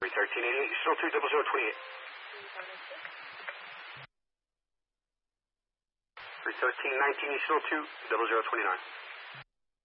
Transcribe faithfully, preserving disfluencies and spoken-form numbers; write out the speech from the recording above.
three thirteen eighty-eight, you're still two zero zero twenty-eight. three thirteen nineteen, you're still two zero zero twenty-nine.